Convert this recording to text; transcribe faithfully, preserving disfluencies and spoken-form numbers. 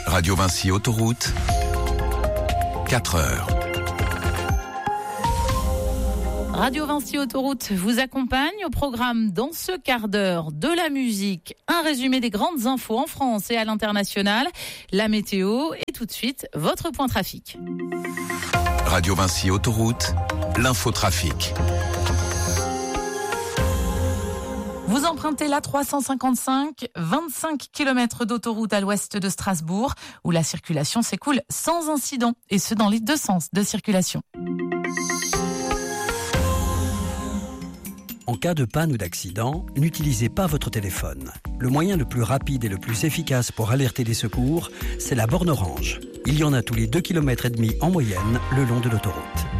Radio Vinci Autoroute, quatre heures. Radio Vinci Autoroute vous accompagne au programme dans ce quart d'heure de la musique, un résumé des grandes infos en France et à l'international, la météo et tout de suite votre point trafic. Radio Vinci Autoroute, l'infotrafic. Vous empruntez l'A trois cent cinquante-cinq, vingt-cinq kilomètres d'autoroute à l'ouest de Strasbourg, où la circulation s'écoule sans incident, et ce dans les deux sens de circulation. En cas de panne ou d'accident, n'utilisez pas votre téléphone. Le moyen le plus rapide et le plus efficace pour alerter les secours, c'est la borne orange. Il y en a tous les deux kilomètres et demi en moyenne le long de l'autoroute.